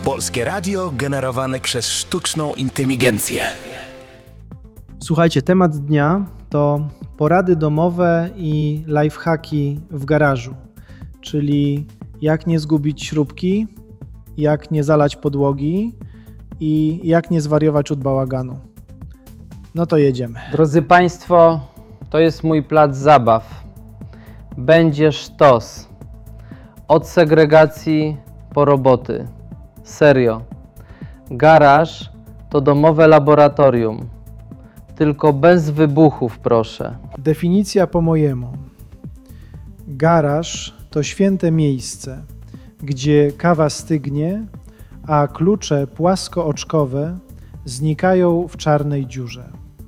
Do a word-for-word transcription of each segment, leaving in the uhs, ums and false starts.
Polskie radio generowane przez sztuczną inteligencję. Słuchajcie, temat dnia to porady domowe i lifehacki w garażu, czyli jak nie zgubić śrubki, jak nie zalać podłogi i jak nie zwariować od bałaganu. No to jedziemy. Drodzy Państwo, to jest mój plac zabaw. Będzie sztos. Od segregacji po roboty. Serio. Garaż to domowe laboratorium. Tylko bez wybuchów, proszę. Definicja po mojemu. Garaż to święte miejsce, gdzie kawa stygnie, a klucze płaskooczkowe znikają w czarnej dziurze.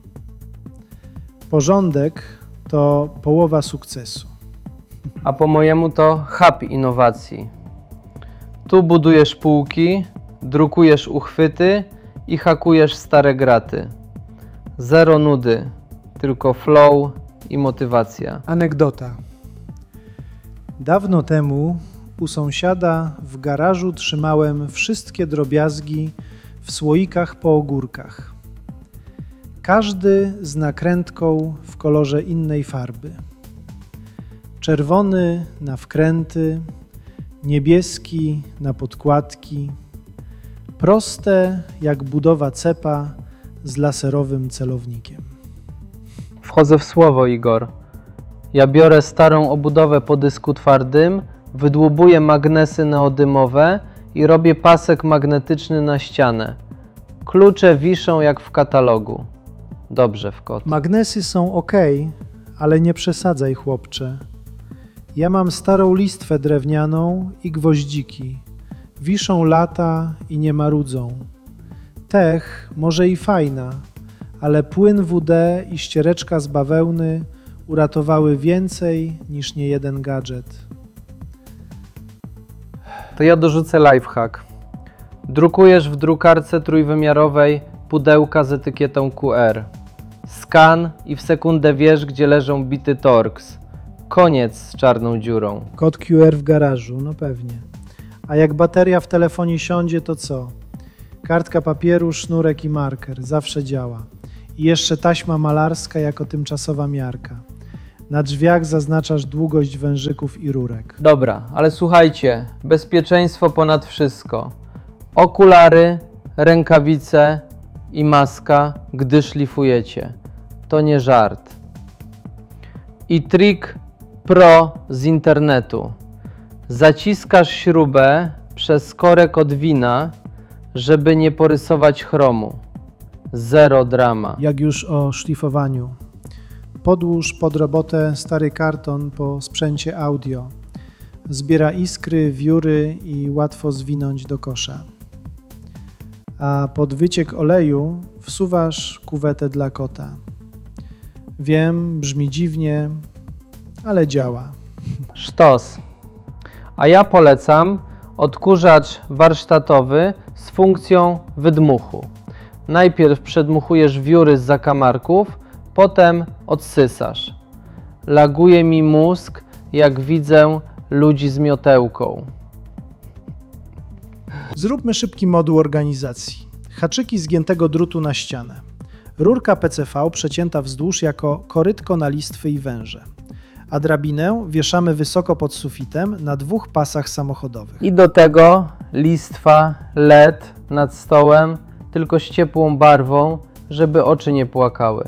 Porządek to połowa sukcesu. A po mojemu to hub innowacji. Tu budujesz półki, drukujesz uchwyty i hakujesz stare graty. Zero nudy, tylko flow i motywacja. Anegdota. Dawno temu u sąsiada w garażu trzymałem wszystkie drobiazgi w słoikach po ogórkach. Każdy z nakrętką w kolorze innej farby. Czerwony na wkręty, niebieski na podkładki, proste jak budowa cepa z laserowym celownikiem. Wchodzę w słowo, Igor. Ja biorę starą obudowę po dysku twardym, wydłubuję magnesy neodymowe i robię pasek magnetyczny na ścianę. Klucze wiszą jak w katalogu. Dobrze, w kot. Magnesy są ok, ale nie przesadzaj, chłopcze. Ja mam starą listwę drewnianą i gwoździki. Wiszą lata i nie marudzą. Tech może i fajna, ale płyn W D i ściereczka z bawełny uratowały więcej niż niejeden gadżet. To ja dorzucę lifehack. Drukujesz w drukarce trójwymiarowej pudełka z etykietą Q R. Skan i w sekundę wiesz, gdzie leżą bity Torx. Koniec z czarną dziurą. Kod Q R w garażu, no pewnie. A jak bateria w telefonie siądzie, to co? Kartka papieru, sznurek i marker. Zawsze działa. I jeszcze taśma malarska jako tymczasowa miarka. Na drzwiach zaznaczasz długość wężyków i rurek. Dobra, ale słuchajcie, bezpieczeństwo ponad wszystko. Okulary, rękawice i maska, gdy szlifujecie. To nie żart. I trik pro z internetu. Zaciskasz śrubę przez korek od wina, żeby nie porysować chromu. Zero drama. Jak już o szlifowaniu. Podłóż pod robotę stary karton po sprzęcie audio. Zbiera iskry, wióry i łatwo zwinąć do kosza. A pod wyciek oleju wsuwasz kuwetę dla kota. Wiem, brzmi dziwnie, ale działa. Sztos. A ja polecam odkurzacz warsztatowy z funkcją wydmuchu. Najpierw przedmuchujesz wióry z zakamarków, potem odsysasz. Laguje mi mózg, jak widzę ludzi z miotełką. Zróbmy szybki moduł organizacji. Haczyki zgiętego drutu na ścianę. Rurka P C V przecięta wzdłuż jako korytko na listwy i węże. A drabinę wieszamy wysoko pod sufitem na dwóch pasach samochodowych. I do tego listwa L E D nad stołem, tylko z ciepłą barwą, żeby oczy nie płakały.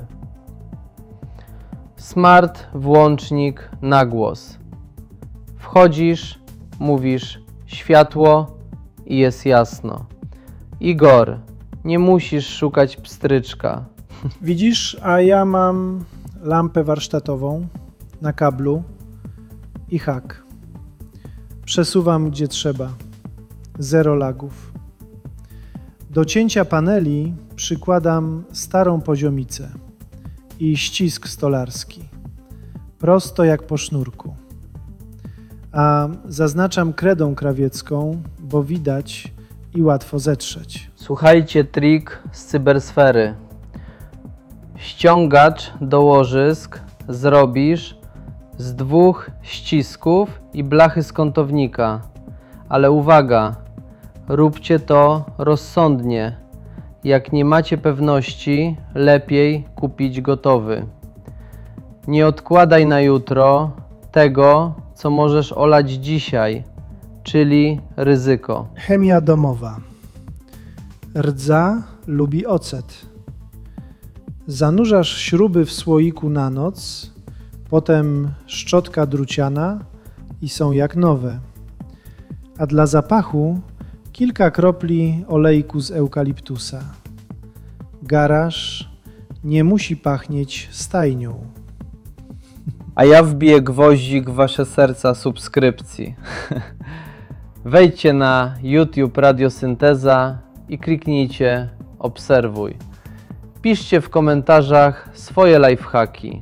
Smart włącznik na głos. Wchodzisz, mówisz światło i jest jasno. Igor, nie musisz szukać pstryczka. Widzisz, a ja mam lampę warsztatową na kablu i hak. Przesuwam gdzie trzeba. Zero lagów. Do cięcia paneli przykładam starą poziomicę i ścisk stolarski. Prosto jak po sznurku. A zaznaczam kredą krawiecką, bo widać i łatwo zetrzeć. Słuchajcie, trik z cybersfery. Ściągacz do łożysk zrobisz z dwóch ścisków i blachy z kątownika. Ale uwaga, róbcie to rozsądnie. Jak nie macie pewności, lepiej kupić gotowy. Nie odkładaj na jutro tego, co możesz olać dzisiaj, czyli ryzyko. Chemia domowa. Rdza lubi ocet. Zanurzasz śruby w słoiku na noc, potem szczotka druciana i są jak nowe. A dla zapachu kilka kropli olejku z eukaliptusa. Garaż nie musi pachnieć stajnią. A ja wbiję gwoździk w wasze serca subskrypcji. Wejdźcie na YouTube Radiosynteza i kliknijcie obserwuj. Piszcie w komentarzach swoje lifehacki.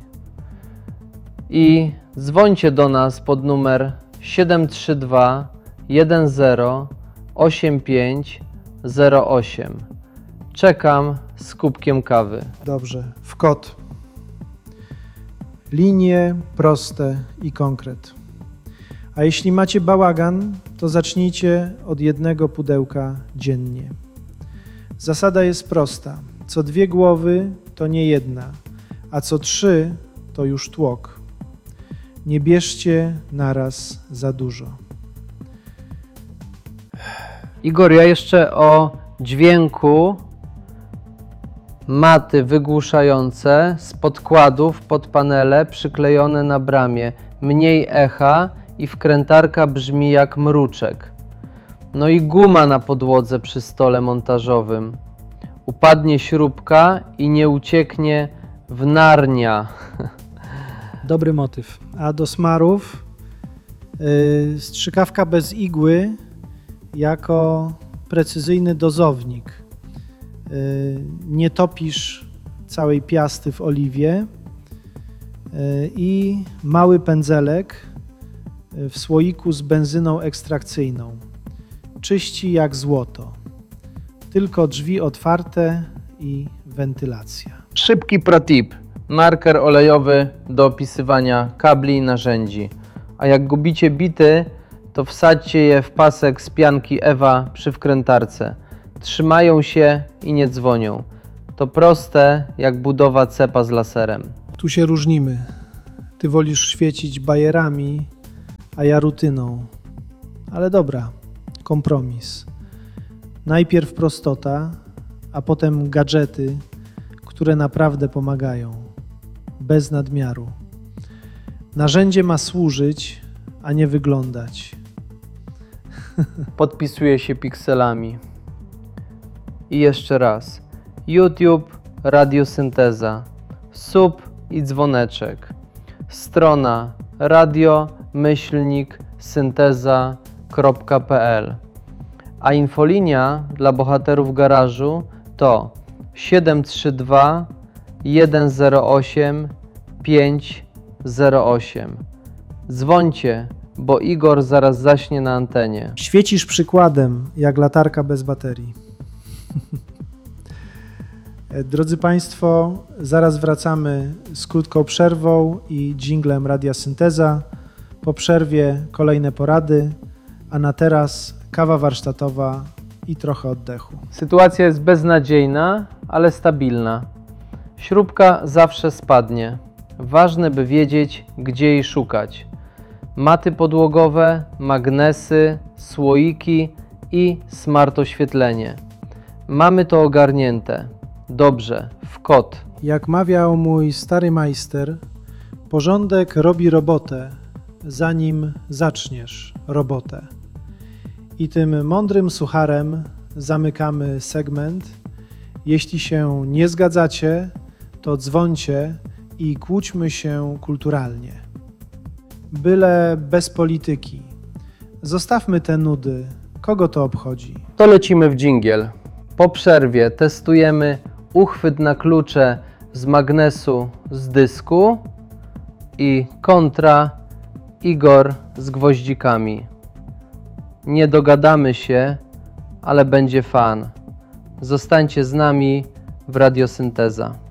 I dzwońcie do nas pod numer siedem trzy dwa jeden zero osiem pięć zero osiem. Czekam z kubkiem kawy. Dobrze, w kod. Linie proste i konkret. A jeśli macie bałagan, to zacznijcie od jednego pudełka dziennie. Zasada jest prosta. Co dwie głowy to nie jedna, a co trzy to już tłok. Nie bierzcie naraz za dużo. Igor, ja jeszcze o dźwięku maty wygłuszające z podkładów pod panele przyklejone na bramie. Mniej echa i wkrętarka brzmi jak mruczek. No i guma na podłodze przy stole montażowym. Upadnie śrubka i nie ucieknie w Narnia. Dobry motyw. A do smarów yy, strzykawka bez igły jako precyzyjny dozownik. Yy, nie topisz całej piasty w oliwie yy, i mały pędzelek w słoiku z benzyną ekstrakcyjną. Czyści jak złoto. Tylko drzwi otwarte i wentylacja. Szybki protip. Marker olejowy do opisywania kabli i narzędzi. A jak gubicie bity, to wsadźcie je w pasek z pianki Ewa przy wkrętarce. Trzymają się i nie dzwonią. To proste jak budowa cepa z laserem. Tu się różnimy. Ty wolisz świecić bajerami, a ja rutyną. Ale dobra, kompromis. Najpierw prostota, a potem gadżety, które naprawdę pomagają. Bez nadmiaru. Narzędzie ma służyć, a nie wyglądać. Podpisuje się pikselami. I jeszcze raz. YouTube Radiosynteza. Sub i dzwoneczek. Strona radio myślnik synteza kropka p l. A infolinia dla bohaterów garażu to siedem trzy dwa jeden zero osiem pięć zero osiem. Dzwońcie, bo Igor zaraz zaśnie na antenie. Świecisz przykładem, jak latarka bez baterii. Drodzy Państwo, zaraz wracamy z krótką przerwą i dżinglem Radia Synteza. Po przerwie kolejne porady, a na teraz kawa warsztatowa i trochę oddechu. Sytuacja jest beznadziejna, ale stabilna. Śrubka zawsze spadnie. Ważne, by wiedzieć, gdzie jej szukać. Maty podłogowe, magnesy, słoiki i smart oświetlenie. Mamy to ogarnięte. Dobrze, w kod. Jak mawiał mój stary majster, porządek robi robotę, zanim zaczniesz robotę. I tym mądrym sucharem zamykamy segment. Jeśli się nie zgadzacie, to dzwońcie i kłóćmy się kulturalnie. Byle bez polityki. Zostawmy te nudy. Kogo to obchodzi? To lecimy w dżingiel. Po przerwie testujemy uchwyt na klucze z magnesu z dysku i kontra Igor z gwoździkami. Nie dogadamy się, ale będzie fan. Zostańcie z nami w Radiosynteza.